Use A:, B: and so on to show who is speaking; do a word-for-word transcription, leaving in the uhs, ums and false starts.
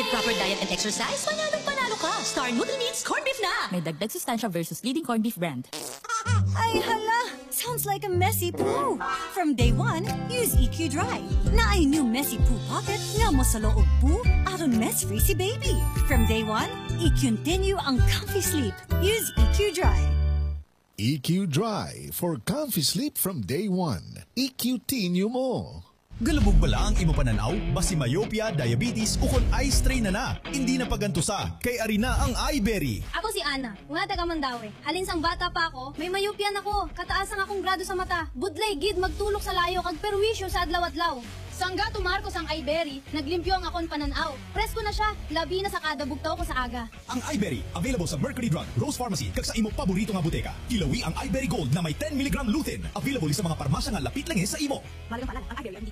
A: With proper diet and exercise, panalong panalo ka. Star Nutri-Meats Corned Beef na.
B: May dagdag sustansya versus leading corned beef brand.
C: Ay hala! Sounds like a messy poo. From day one, use E Q Dry. Na ay new messy poo pocket nga mo sa loob poo, aron mess-free si baby. From day one, i-continue ang comfy sleep. Use E Q Dry.
D: E Q Dry for comfy sleep from day one. E Q tinyo mo.
E: Galubog bala ang imo pananaw, basi myopia, diabetes, ukon eye strain na na. Hindi na pagantusa, kay arina ang iBerry.
F: Ako si Ana, nga taga Mandaue. Halin sang bata pa ako, may myopia nako, kataas ang akong grado sa mata. Budlay gid magtulok sa layo kag perwisyo sa adlaw-adlaw. Sangga tumarko sang iBerry, naglimpyo ang akon pananaw. Presko na siya, labi na sa kada bugtaw ko sa aga.
E: Ang iBerry, available sa Mercury Drug, Rose Pharmacy, kag sa imo paborito nga buteka. Ilawi ang iBerry Gold na may ten milligram lutein. Available sa mga parmasya nga lapit lang sa imo.
B: Malagang pala, ang iBerry